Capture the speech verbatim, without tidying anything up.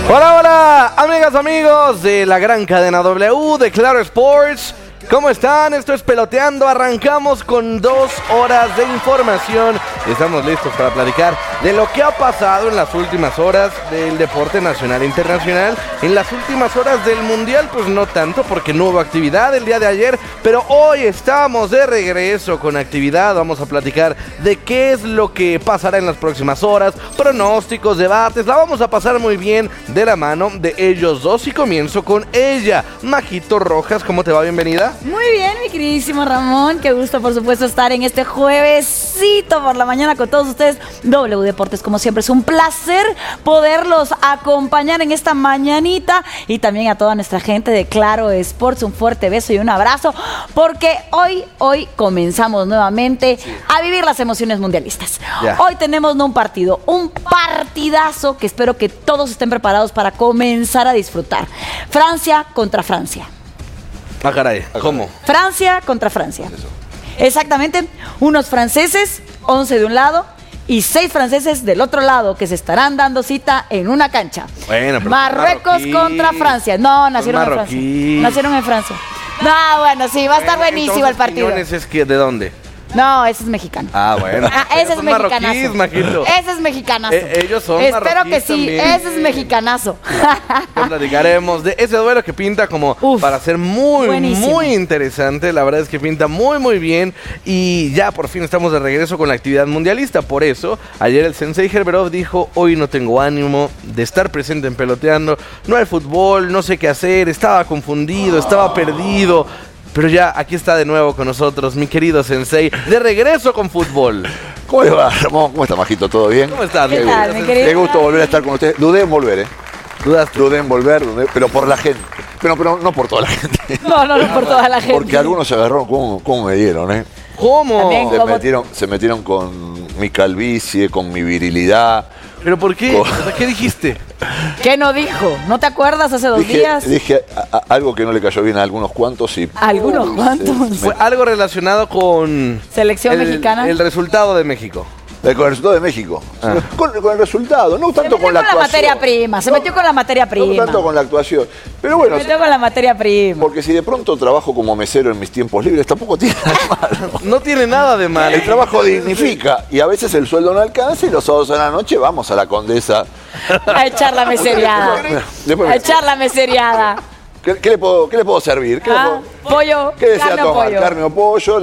Hola, hola, amigas, amigos de la gran cadena W de Claro Sports. ¿Cómo están? Esto es Peloteando. Arrancamos con dos horas de información. Estamos listos para platicar de lo que ha pasado en las últimas horas del deporte nacional e internacional. En las últimas horas del mundial, pues no tanto, porque no hubo actividad el día de ayer. Pero hoy estamos de regreso con actividad. Vamos a platicar de qué es lo que pasará en las próximas horas. Pronósticos, debates. La vamos a pasar muy bien de la mano de ellos dos. Y comienzo con ella, Majito Rojas. ¿Cómo te va? Bienvenida. Muy bien, mi queridísimo Ramón, qué gusto por supuesto estar en este juevesito por la mañana con todos ustedes. W Deportes, como siempre, es un placer poderlos acompañar en esta mañanita, y también a toda nuestra gente de Claro Sports, un fuerte beso y un abrazo, porque hoy, hoy comenzamos nuevamente sí. a vivir las emociones mundialistas. Ya. Hoy tenemos no un partido, un partidazo que espero que todos estén preparados para comenzar a disfrutar. Francia contra Francia. Ah, caray, ¿cómo? Francia contra Francia. Exactamente, unos franceses, once de un lado y seis franceses del otro lado, que se estarán dando cita en una cancha. Bueno, pero Marruecos marroquí. contra Francia. No, nacieron en Francia. Nacieron en Francia. No, bueno, sí, va a estar bueno, buenísimo el partido. Es que, ¿de dónde? No, ese es mexicano. Ah, bueno. Ah, ese es mexicanazo. Majito. Ese es mexicanazo. Eh, ellos son Espero que sí, también. Ese es mexicanazo. Pues platicaremos de ese duelo que pinta como Uf, para ser muy, buenísimo. muy interesante. La verdad es que pinta muy, muy bien. Y ya por fin estamos de regreso con la actividad mundialista. Por eso, ayer el Sensei Herberov dijo: hoy no tengo ánimo de estar presente en Peloteando. No hay fútbol, no sé qué hacer. Estaba confundido, estaba perdido. Pero ya, aquí está de nuevo con nosotros, mi querido Sensei, de regreso con fútbol. ¿Cómo le va, Ramón? ¿Cómo está, Majito? ¿Todo bien? ¿Cómo estás? ¿Qué tal, mi querido? Qué gusto volver a estar con ustedes. Dudé en volver, ¿eh? ¿Dudaste? Dudé en volver, dudé, pero por la gente. Pero, pero no por toda la gente. No, no, no por toda la gente. Porque algunos se agarraron, ¿cómo, cómo me dieron, eh? ¿Cómo? También, se, ¿cómo? Metieron, se metieron con mi calvicie, con mi virilidad. ¿Pero por qué? Con... ¿Qué dijiste? ¿Qué no dijo? ¿No te acuerdas hace dos dije, días? Dije a, a, algo que no le cayó bien a algunos cuantos y... ¿Algunos uh, cuantos? Se, Fue algo relacionado con... ¿Selección el, mexicana? El resultado de México. Con el resultado de México. Ah. Con, con el resultado, no tanto con la actuación. Se metió con la materia prima, se no, metió con la materia prima. No tanto con la actuación. Pero bueno. Se metió con la materia prima. Porque si de pronto trabajo como mesero en mis tiempos libres, tampoco tiene nada de malo. No tiene nada de malo. El trabajo dignifica. Y a veces el sueldo no alcanza y los sábados a la noche vamos a la Condesa. A echar la meseriada. Después, a echar la meseriada. ¿Qué, qué, le puedo, ¿Qué le puedo servir? ¿Qué ah, le puedo, pollo, ¿Qué desea carne tomar? o pollo. Carne o pollo.